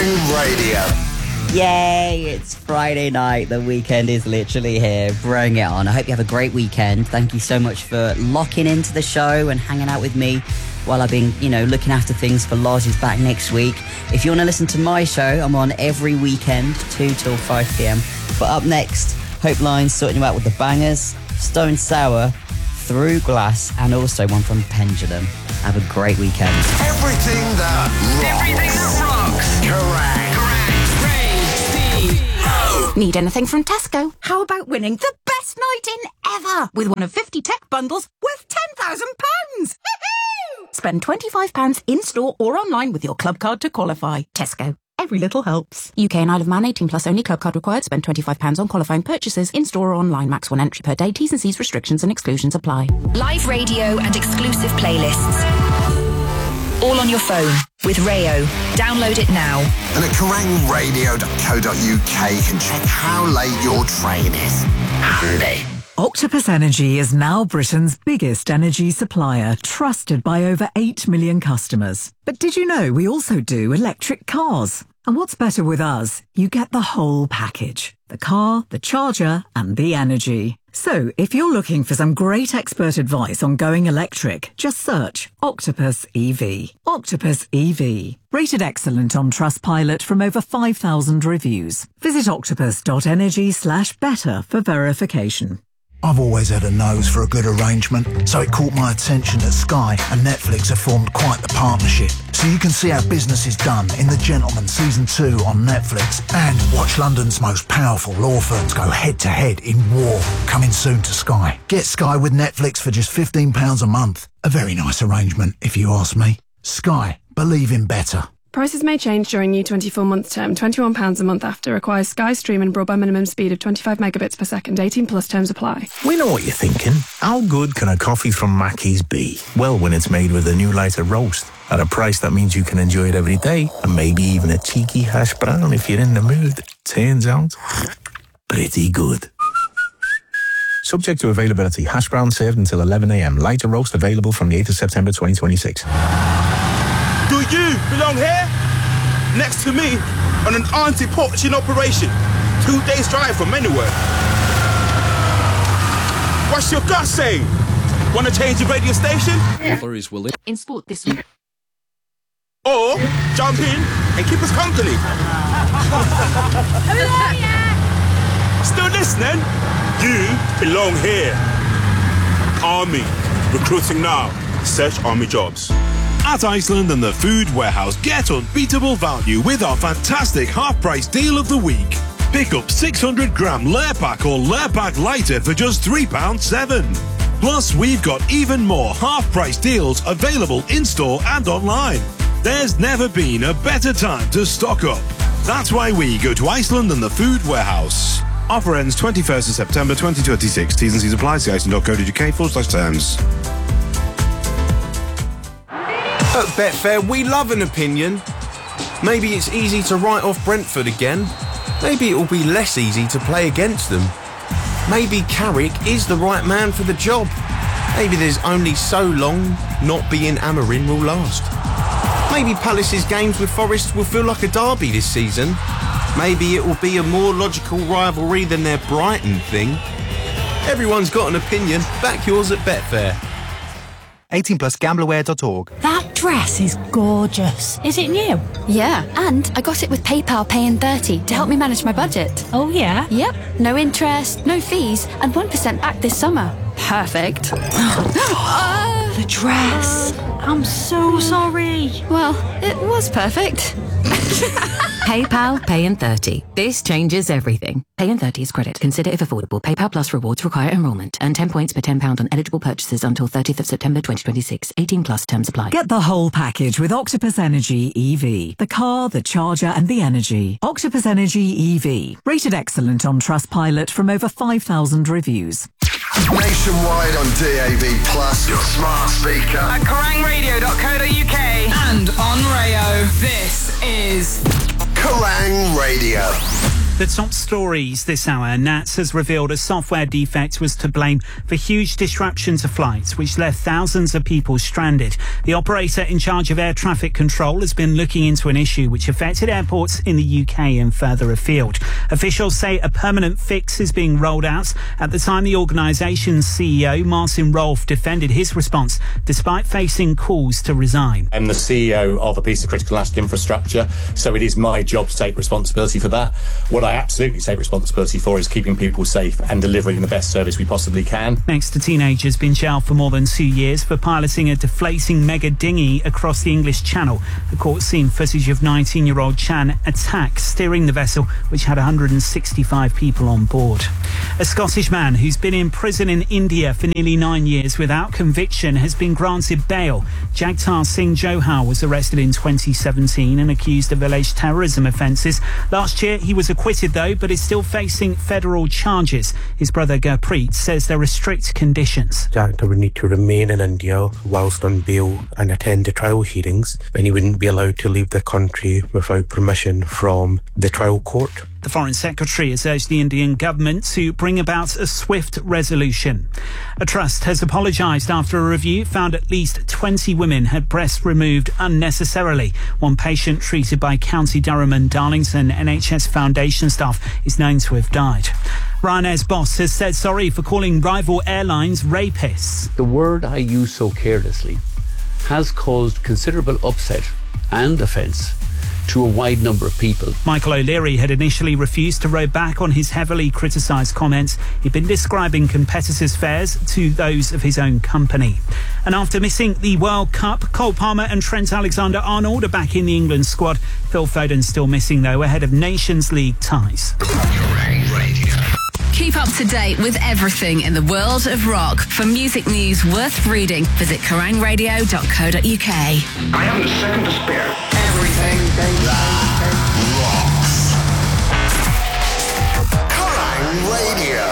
Kerrang Radio. Yay, it's Friday night. The weekend is literally here. Bring it on. I hope you have a great weekend. Thank you so much for locking into the show and hanging out with me while I've been, looking after things for Loz, who's back next week. If you want to listen to my show, I'm on every weekend, 2 till 5 p.m. But up next, Hope Line's sorting you out with the bangers, Stone Sour, Through Glass, and also one from Pendulum. Have a great weekend. Everything that rocks. Kerrang. Need anything from Tesco? How about winning the best night in ever with one of 50 tech bundles worth £10,000? Spend £25 in-store or online with your club card to qualify. Tesco. Every little helps. UK and Isle of Man 18 plus only. Club card required. Spend £25 on qualifying purchases in-store or online. Max 1 entry per day. T's and C's, restrictions and exclusions apply. Live radio and exclusive playlists. All on your phone with Rayo. Download it now. And at kerrangradio.co.uk you can check how late your train is. Handy. Octopus Energy is now Britain's biggest energy supplier, trusted by over 8 million customers. But did you know we also do electric cars? And what's better with us? You get the whole package. The car, the charger, and the energy. So, if you're looking for some great expert advice on going electric, just search Octopus EV. Octopus EV. Rated excellent on Trustpilot from over 5,000 reviews. Visit octopus.energy/better for verification. I've always had a nose for a good arrangement, so it caught my attention that Sky and Netflix have formed quite the partnership. So you can see how business is done in The Gentleman Season 2 on Netflix, and watch London's most powerful law firms go head-to-head in war, coming soon to Sky. Get Sky with Netflix for just £15 a month. A very nice arrangement, if you ask me. Sky. Believe in better. Prices may change during new 24-month term. £21 a month after. Requires Sky Stream and broadband minimum speed of 25 megabits per second. 18 plus terms apply. We know what you're thinking. How good can a coffee from Mackey's be? Well, when it's made with a new lighter roast at a price that means you can enjoy it every day, and maybe even a cheeky hash brown if you're in the mood. Turns out, pretty good. Subject to availability. Hash brown served until 11 a.m. Lighter roast available from the 8th of September 2026. Do you belong here? Next to me on an anti-poaching operation. 2 days drive from anywhere. What's your gut saying? Want to change your radio station? In sport this week. Or jump in and keep us company. Still listening? You belong here. Army. Recruiting now. Search Army jobs. At Iceland and the Food Warehouse, get unbeatable value with our fantastic half-price deal of the week. Pick up 600 gram layer pack or layer pack lighter for just £3.7. Plus, we've got even more half-price deals available in-store and online. There's never been a better time to stock up. That's why we go to Iceland and the Food Warehouse. Offer ends 21st of September 2026. T's and C's apply. See iceland.co.uk/terms. At Betfair, we love an opinion. Maybe it's easy to write off Brentford again. Maybe it will be less easy to play against them. Maybe Carrick is the right man for the job. Maybe there's only so long not being Amorim will last. Maybe Palace's games with Forest will feel like a derby this season. Maybe it will be a more logical rivalry than their Brighton thing. Everyone's got an opinion. Back yours at Betfair. 18 plus gambleaware.org. That dress is gorgeous. Is it new? Yeah, and I got it with PayPal Pay in 30 to help me manage my budget. Oh, yeah? Yep. No interest, no fees, and 1% back this summer. Perfect. The dress. I'm so sorry. Well, it was perfect. PayPal Pay in 30. This changes everything. Pay in 30 is credit. Consider if affordable. PayPal Plus rewards require enrolment. Earn 10 points per £10 on eligible purchases until 30th of September 2026. 18 plus terms apply. Get the whole package with Octopus Energy EV. The car, the charger, and the energy. Octopus Energy EV. Rated excellent on Trustpilot from over 5,000 reviews. Nationwide on DAB+, your smart speaker. At kerrangradio.co.uk and on Rayo. This is Kerrang Radio. The top stories this hour. NATS has revealed a software defect was to blame for huge disruption to flights, which left thousands of people stranded. The operator in charge of air traffic control has been looking into an issue which affected airports in the UK and further afield. Officials say a permanent fix is being rolled out. At the time, the organisation's CEO, Martin Rolfe, defended his response despite facing calls to resign. I'm the CEO of a piece of critical national infrastructure, so it is my job to take responsibility for that. What I absolutely take responsibility for is keeping people safe and delivering the best service we possibly can. Next, a teenager's been jailed for more than 2 years for piloting a deflating mega dinghy across the English Channel. The court's seen footage of 19-year-old Chan Attack steering the vessel, which had 165 people on board. A Scottish man who's been in prison in India for nearly 9 years without conviction has been granted bail. Jagtar Singh Johar was arrested in 2017 and accused of alleged terrorism offences. Last year, he was acquitted though, but is still facing federal charges. His brother Gurpreet says there are strict conditions. Jagtar would need to remain in India whilst on bail and attend the trial hearings, and he wouldn't be allowed to leave the country without permission from the trial court. The Foreign Secretary has urged the Indian government to bring about a swift resolution. A trust has apologised after a review found at least 20 women had breasts removed unnecessarily. One patient treated by County Durham and Darlington NHS Foundation staff is known to have died. Ryanair's boss has said sorry for calling rival airlines rapists. The word I use so carelessly has caused considerable upset and offence to a wide number of people. Michael O'Leary had initially refused to row back on his heavily criticised comments. He'd been describing competitors' fares to those of his own company. And after missing the World Cup, Cole Palmer and Trent Alexander-Arnold are back in the England squad. Phil Foden's still missing, though, ahead of Nations League ties. Keep up to date with everything in the world of rock. For music news worth reading, visit kerrangradio.co.uk. I haven't a second to spare. Everything that rocks. Kerrang Radio.